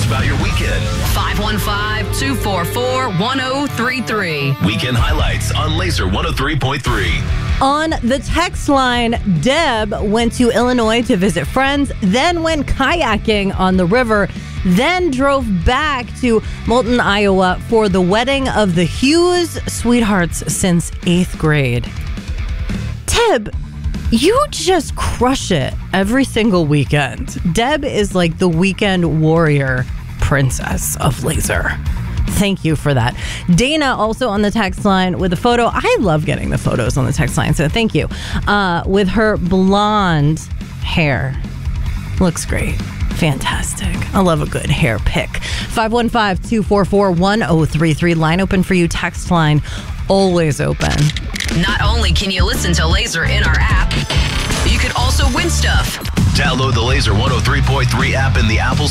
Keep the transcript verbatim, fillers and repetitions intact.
us about your weekend. five one five, two four four, one oh three three. Weekend highlights on Laser one oh three point three. On the text line, Deb went to Illinois to visit friends, then went kayaking on the river, then drove back to Moulton, Iowa for the wedding of the Hughes sweethearts since eighth grade. Deb, you just crush it every single weekend. Deb is like the weekend warrior princess of Laser. Thank you for that. Dana also on the text line with a photo. I love getting the photos on the text line, so thank you. Uh, with her blonde hair. Looks great. Fantastic. I love a good hair pick. five one five, two four four, one oh three three. Line open for you. Text line always open. Not only can you listen to Laser in our app, you could also win stuff. Download the Laser one oh three point three app in the Apple